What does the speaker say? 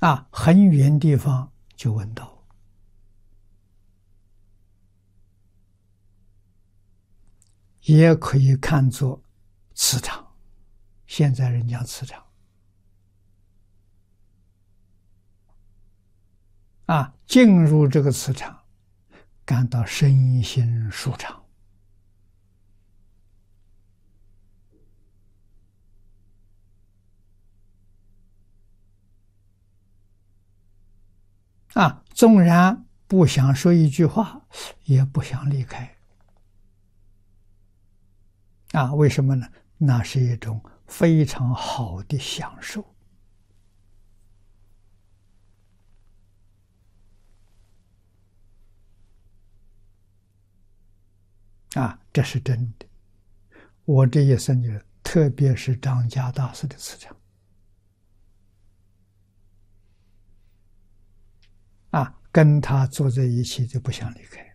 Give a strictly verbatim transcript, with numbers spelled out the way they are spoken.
啊，很远地方就闻到，也可以看作磁场。现在人讲磁场啊，进入这个磁场，感到身心舒畅。啊，纵然不想说一句话，也不想离开。啊，为什么呢？那是一种非常好的享受。啊，这是真的。我这一生就，特别是张家大师的磁场，啊，跟他坐在一起就不想离开。